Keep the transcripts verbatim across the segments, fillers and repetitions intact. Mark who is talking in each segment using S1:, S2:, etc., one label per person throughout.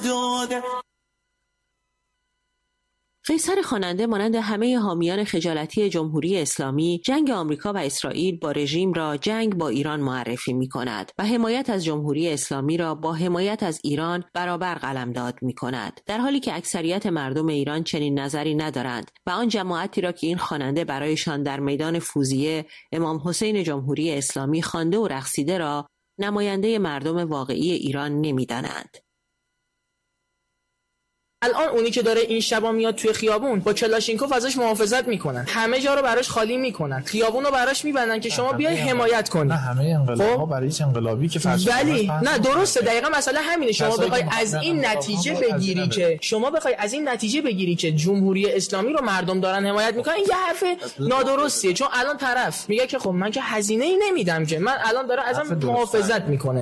S1: داده.
S2: قیصر خواننده مانند همه حامیان خجالتی جمهوری اسلامی جنگ آمریکا و اسرائیل با رژیم را جنگ با ایران معرفی می کند و حمایت از جمهوری اسلامی را با حمایت از ایران برابر قلمداد می کند، در حالی که اکثریت مردم ایران چنین نظری ندارند و آن جماعتی را که این خواننده برایشان در میدان فوزیه امام حسین جمهوری اسلامی خوانده و رقصیده را نماینده مردم واقعی ایران نمی دانند.
S3: الان اونی که داره این شبا میاد توی خیابون با کلاشینکوف ازش محافظت میکنن، همه جا رو براش خالی میکنن، خیابون رو براش میبندن که شما بیای حمایت کنی.
S4: نه همه انقلاب‌ها برای هیچ انقلابی که فرض
S3: ولی نه درسته، دقیقاً مسئله همینه. شما بخوای از این نتیجه بگیری که شما بخوای از این نتیجه بگیری که جمهوری اسلامی رو مردم دارن حمایت میکنن، این یه حرف نادرستیه. چون الان طرف میگه که خب من که هزینه‌ای نمیدم، که من الان داره ازم محافظت میکنه.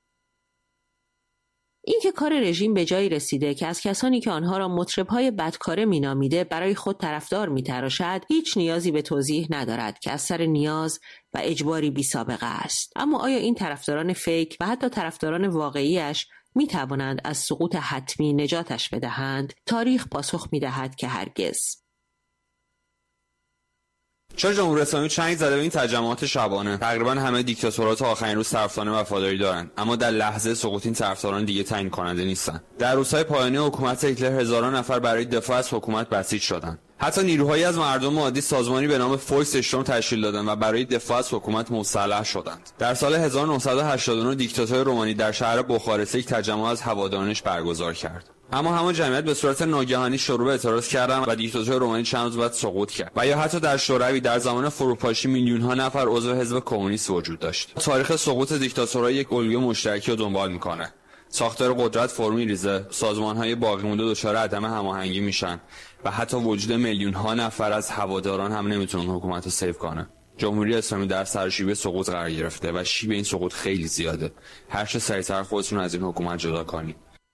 S2: این که کار رژیم به جایی رسیده که از کسانی که آنها را مطرب‌های بدکاره مینامیده برای خود طرفدار می‌تراشد، هیچ نیازی به توضیح ندارد که از سر نیاز و اجباری بی سابقه است. اما آیا این طرفداران فیک و حتی طرفداران واقعیش می‌توانند از سقوط حتمی نجاتش بدهند؟ تاریخ پاسخ می‌دهد که هرگز.
S5: چرا جمهوری اسلامی چنگ زده به این تجمعات شبانه؟ تقریبا همه دیکتاتورها تا آخرین روز طرفداران وفاداری دارند، اما در لحظه سقوط این طرفداران دیگه تعیین کننده نیستن. در روزهای پایانی حکومت هیتلر هزاران نفر برای دفاع از حکومت بسیج شدند. حتی نیروهایی از مردم عادی سازمانی به نام فولکسشتورم تشکیل دادند و برای دفاع از حکومت مسلح شدند. در سال هزار و نهصد و هشتاد و نه دیکتاتور رومانی در شهر بخارست یک تجمع از هوادارانش برگزار کرد. اما همان جمعیت به صورت ناگهانی شروع به اعتراض کردند و دیکتاتور رومانی چند روز بعد سقوط کرد. و یا حتی در شوروی در زمان فروپاشی میلیون ها نفر عضو حزب کمونیست وجود داشت. تاریخ سقوط دیکتاتورها یک الگوی مشترکی رو دنبال میکنه. ساختار قدرت فرو میریزه، سازمان‌های باقی مونده دچار عدم هماهنگی میشن و حتی وجود میلیون ها نفر از هواداران هم نمیتونن حکومت رو سیو کنه. جمهوری اسلامی در سرشیبه سقوط قرار گرفته و شیب این سقوط خیلی زیاده. هر چه سریعتر خودتون از این حکومت جدا کنید.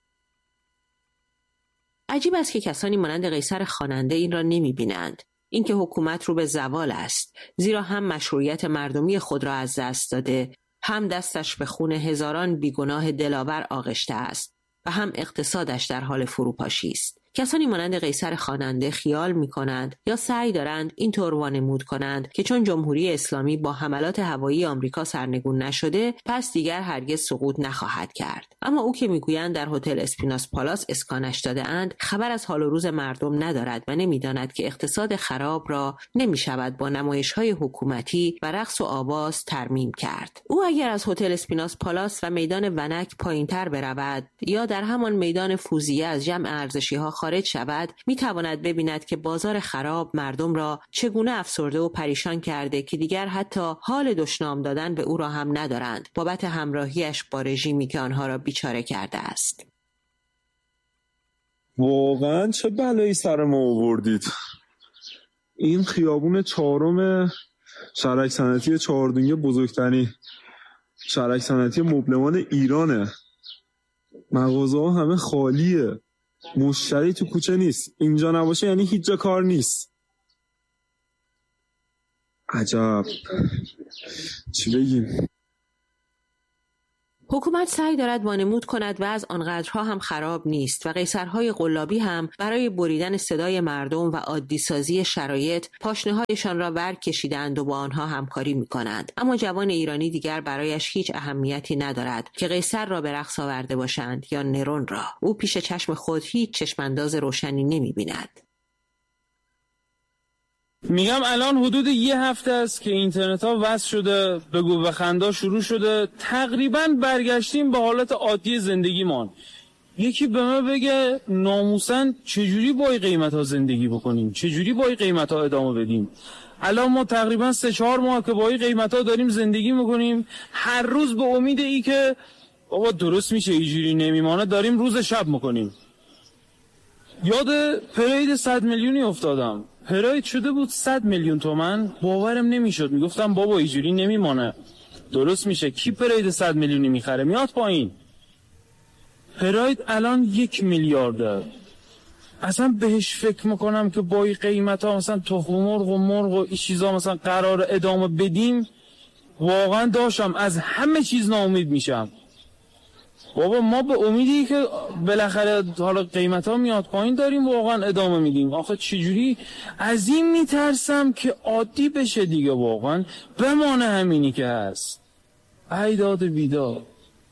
S2: عجیب است که کسانی مانند قیصر خواننده این را نمی‌بینند. اینکه حکومت رو به زوال است، زیرا هم مشروعیت مردمی خود را از دست داده، هم دستش به خون هزاران بیگناه دلاور آغشته است و هم اقتصادش در حال فروپاشی است. کسانی مانند قیصر خواننده خیال می‌کنند یا سعی دارند اینطور وانمود کنند که چون جمهوری اسلامی با حملات هوایی آمریکا سرنگون نشده، پس دیگر هرگز سقوط نخواهد کرد. اما او که میگویند در هتل اسپیناس پالاس اسکانش داده‌اند، خبر از حال و روز مردم ندارد و نمی‌داند که اقتصاد خراب را نمی‌شود با نمایش‌های حکومتی و رقص و آواز ترمیم کرد. او اگر از هتل اسپیناس پالاس و میدان ونک پایین‌تر برود یا در همان میدان فوزیه از جمع ارزشی‌ها خارج شود، میتواند ببیند که بازار خراب مردم را چگونه افسرده و پریشان کرده که دیگر حتی حال دشنام دادن به او را هم ندارند بابت همراهیش با رژیمی که آنها را بیچاره کرده است.
S6: واقعا چه بلایی سر ما آوردید. این خیابون چهارم شهرک صنعتی چهاردونگه بزرگترین شهرک صنعتی مبلمان ایرانه. مغازه ها همه خالیه، مشتری تو کوچه نیست. اینجا نباشه یعنی هیچ جا کار نیست. عجب، چی بگیم؟
S2: حکومت سعی دارد وانمود کند و از آنقدرها هم خراب نیست و قیصرهای قلابی هم برای بریدن صدای مردم و عادی سازی شرایط پاشنه‌هایشان را ور کشیدند و با آنها همکاری می‌کنند. اما جوان ایرانی دیگر برایش هیچ اهمیتی ندارد که قیصر را به رقص آورده باشند یا نرون را. او پیش چشم خود هیچ چشمانداز روشنی نمی‌بیند.
S7: میگم الان حدود یه هفته است که اینترنت ها وصل شده، بگو بخندا شروع شده، تقریبا برگشتیم به حالت عادی زندگیمان. یکی به من بگه ناموسن چجوری با این قیمت ها زندگی بکنیم، چجوری با این قیمت ها ادامه بدیم. الان ما تقریبا سه چهار ماه که با این قیمت ها داریم زندگی میکنیم، هر روز به امید ای که بابا درست میشه اینجوری نمیمانه داریم روز شب میکنیم. یاد پرید صد میلیونی افتادم. پراید شده بود صد میلیون تومان، باورم نمیشد. میگفتم بابا اینجوری نمیمانه، درست میشه، کی پراید صد میلیونی میخره، میاد پایین. پراید الان یک میلیارده. اصلا بهش فکر میکنم که با این قیمت ها مثلا تخم مرغ و مرغ و این چیزا مثلا قرار ادامه بدیم، واقعا داشتم از همه چیز ناامید میشم. بابا ما به امیدی که بالاخره حالا قیمت ها میاد پایین داریم واقعا ادامه میدیم. آخه چجوری از این میترسم که عادی بشه دیگه، واقعا بمانه همینی که هست. ای داد بیداد.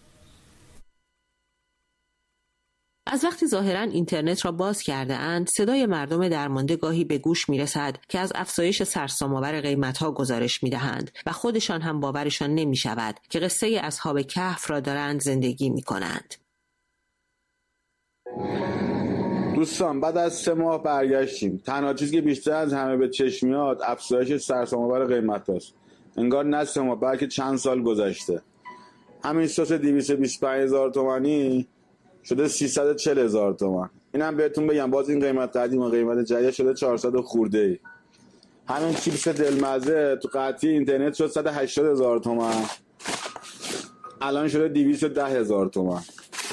S2: از وقتی ظاهراً اینترنت را باز کرده اند، صدای مردم درمانده گاهی به گوش می رسد که از افزایش سرسام‌آور قیمت‌ها گزارش می دهند و خودشان هم باورشان نمی شود که قصه اصحاب کهف را دارند زندگی می کنند.
S1: دوستان بعد از سه ماه برگشتیم. تنها چیزی که بیشتر از همه به چشم میاد افزایش سرسام‌آور قیمت هاست. انگار نه سه ماه بلکه چند سال گذشته. همین سس دویست و بیست و پنج هزار تومانی شده سیصد و چهل هزار تومان. اینم بهتون بگم باز این قیمت قدیم و قیمت جدید شده چهارصد خورده ای. همین چیپس دلمزه تو قطعی اینترنت شد صد و هشتاد هزار تومان، الان شده دویست و ده هزار تومان.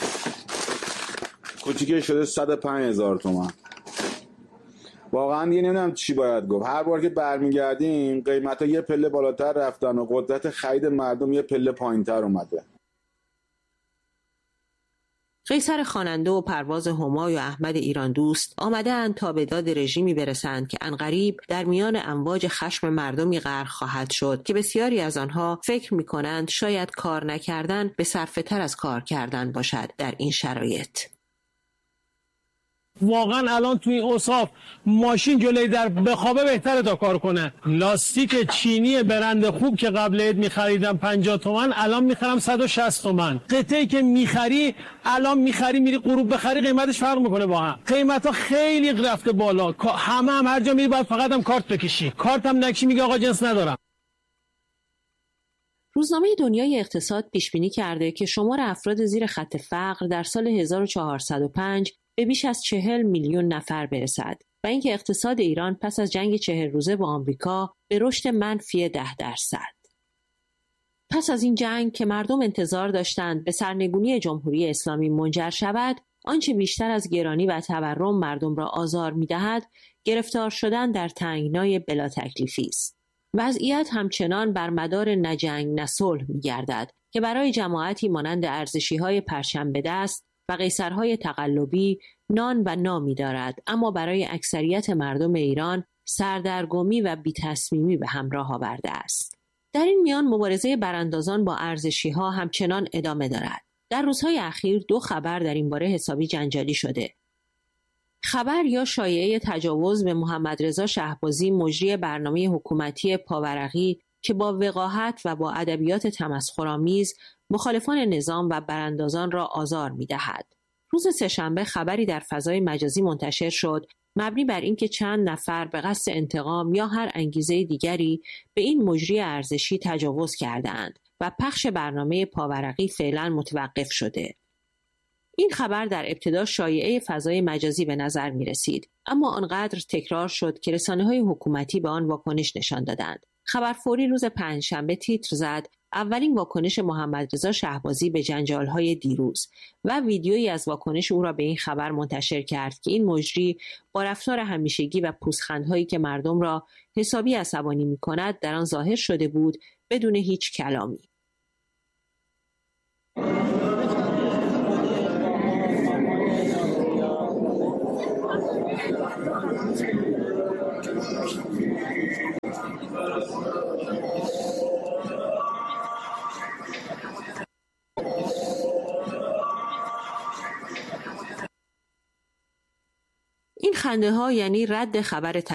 S1: کوچیکش شده صد و پنج هزار تومان. واقعا دیگه نمیدونم چی باید گفت. هر بار که برمیگردیم قیمت ها یه پله بالاتر رفتن و قدرت خرید مردم یه پله پایینتر اومده.
S2: قیصر خواننده و پرواز هما و احمد ایران دوست آمده اند تا به داد رژیمی برسند که عنقریب در میان امواج خشم مردمی غرق خواهد شد که بسیاری از آنها فکر می کنند شاید کار نکردن به صرفه تر از کار کردن باشد در این شرایط.
S8: واقعا الان توی این اوصاف ماشین جلوی در بخوابه بهتره تا کار کنه. لاستیک چینی برند خوب که قبل عید می‌خریدم پنجاه تومن الان می‌خرم صد و شصت تومن. قطعه‌ای که می‌خری الان می‌خری میری غروب بخری قیمتش فرق می‌کنه با هم. قیمت‌ها خیلی رفته بالا. همه هم هر جا میری باید فقط هم کارت بکشی. کارت هم نکشی میگه آقا جنس ندارم.
S2: روزنامه دنیای اقتصاد پیش‌بینی کرده که شمار افراد زیر خط فقر در سال هزار و چهارصد و پنج به بیش از چهل میلیون نفر برسد و اینکه اقتصاد ایران پس از جنگ چهل روزه با آمریکا به رشد منفی ده درصد. پس از این جنگ که مردم انتظار داشتند به سرنگونی جمهوری اسلامی منجر شود، آنچه بیشتر از گرانی و تورم مردم را آزار می‌دهد، گرفتار شدن در تنگنای بلا تکلیفی است. وضعیت همچنان بر مدار نه جنگ نه صلح می‌گردد که برای جماعتی مانند ارزشی‌های پرچم به دست و قیصرهای تقلبی نان و نامی دارد، اما برای اکثریت مردم ایران سردرگمی و بی‌تصمیمی به همراه آورده است. در این میان مبارزه براندازان با ارزشی‌ها همچنان ادامه دارد. در روزهای اخیر دو خبر در این باره حسابی جنجالی شده. خبر یا شایعه تجاوز به محمد رضا شهبازی مجری برنامه حکومتی پاورقی که با وقاحت و با ادبیات تمسخرآمیز مخالفان نظام و براندازان را آزار می‌دهد. روز سه‌شنبه خبری در فضای مجازی منتشر شد مبنی بر اینکه چند نفر به قصد انتقام یا هر انگیزه دیگری به این مجری ارزشی تجاوز کردند و پخش برنامه پاورقی فعلا متوقف شده. این خبر در ابتدا شایعه فضای مجازی به نظر می رسید، اما آنقدر تکرار شد که رسانه‌های حکومتی به آن واکنش نشان دادند. خبر فوری روز پنجشنبه تیتر زد اولین واکنش محمد رضا شهبازی به جنجال‌های دیروز و ویدیویی از واکنش او را به این خبر منتشر کرد که این مجری با رفتار همیشگی و پوزخندهایی که مردم را حسابی عصبانی می‌کند در آن ظاهر شده بود بدون هیچ کلامی. این خنده ها یعنی رد خبر